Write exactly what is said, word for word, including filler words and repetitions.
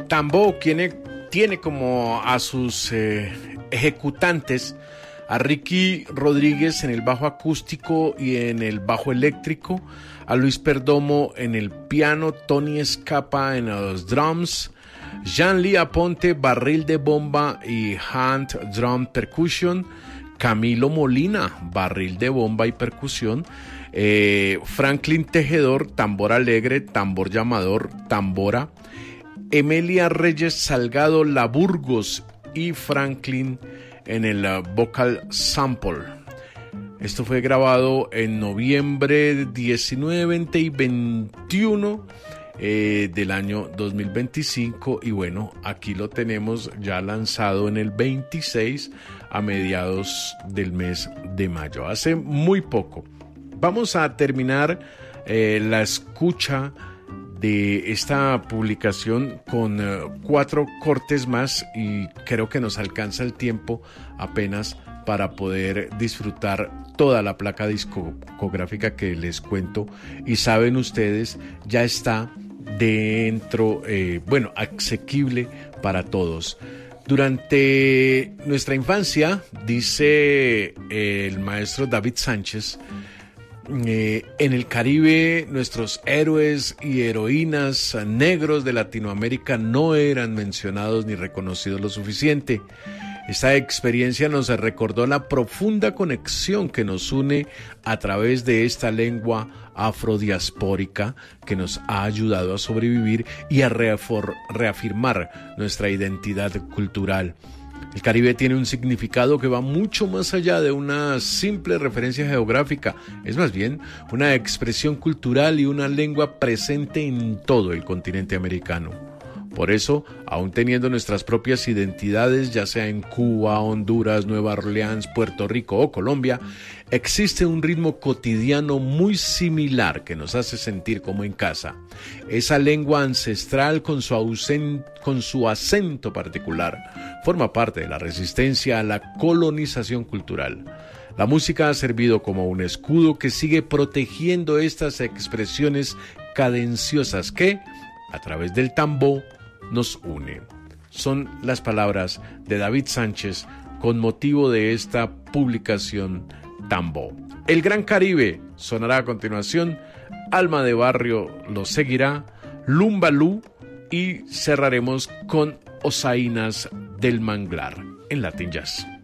tambo tiene, tiene como a sus eh, ejecutantes a Ricky Rodríguez en el bajo acústico y en el bajo eléctrico, a Luis Perdomo en el piano, Tony Escapa en los drums, Jean-Lee Aponte, barril de bomba y hand drum percussion, Camilo Molina, barril de bomba y percusión, eh, Franklin Tejedor, tambor alegre, tambor llamador, tambora, Emelia Reyes Salgado, Laburgos y Franklin en el uh, vocal sample. Esto fue grabado en noviembre diecinueve, veinte y veintiuno eh, del año dos mil veinticinco, y bueno, aquí lo tenemos ya lanzado en el veintiséis a mediados del mes de mayo, hace muy poco. Vamos a terminar eh, la escucha de esta publicación con uh, cuatro cortes más, y creo que nos alcanza el tiempo apenas para poder disfrutar toda la placa discográfica que les cuento, y saben ustedes, ya está dentro, eh, bueno, asequible para todos. Durante nuestra infancia, dice el maestro David Sánchez, Eh, en el Caribe nuestros héroes y heroínas negros de Latinoamérica no eran mencionados ni reconocidos lo suficiente. Esta experiencia nos recordó la profunda conexión que nos une a través de esta lengua afrodiaspórica que nos ha ayudado a sobrevivir y a reafor- reafirmar nuestra identidad cultural. El Caribe tiene un significado que va mucho más allá de una simple referencia geográfica. Es más bien una expresión cultural y una lengua presente en todo el continente americano. Por eso, aún teniendo nuestras propias identidades, ya sea en Cuba, Honduras, Nueva Orleans, Puerto Rico o Colombia, existe un ritmo cotidiano muy similar que nos hace sentir como en casa. Esa lengua ancestral con su, ausen- con su acento particular forma parte de la resistencia a la colonización cultural. La música ha servido como un escudo que sigue protegiendo estas expresiones cadenciosas que, a través del tambor, nos une. Son las palabras de David Sánchez con motivo de esta publicación Tambo. El Gran Caribe sonará a continuación, Alma de Barrio lo seguirá, Lumbalú, y cerraremos con Osainas del Manglar en Latin Jazz.